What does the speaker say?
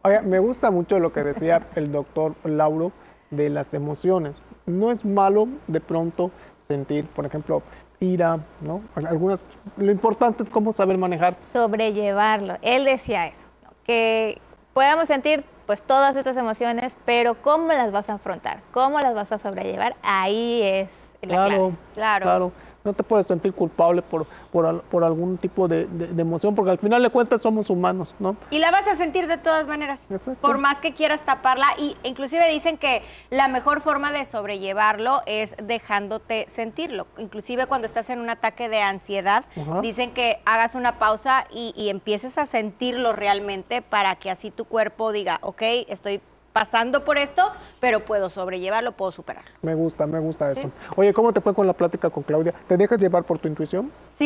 Oye, me gusta mucho lo que decía el doctor Lauro de las emociones. No es malo de pronto sentir, por ejemplo, ira, ¿no? Algunas, lo importante es cómo saber manejar. Sobrellevarlo. Él decía eso, ¿no? Que podemos sentir pues todas estas emociones, pero ¿cómo las vas a afrontar? ¿Cómo las vas a sobrellevar? Ahí es la clave. Claro, Claro. claro. No te puedes sentir culpable por algún tipo de emoción, porque al final de cuentas somos humanos, ¿no? Y la vas a sentir de todas maneras, Exacto. por más que quieras taparla. Y inclusive dicen que la mejor forma de sobrellevarlo es dejándote sentirlo. Inclusive cuando estás en un ataque de ansiedad, Ajá. dicen que hagas una pausa y empieces a sentirlo realmente para que así tu cuerpo diga, ok, estoy pasando por esto, pero puedo sobrellevarlo, puedo superarlo. Me gusta eso. Oye, ¿cómo te fue con la plática con Claudia? ¿Te dejas llevar por tu intuición? Sí.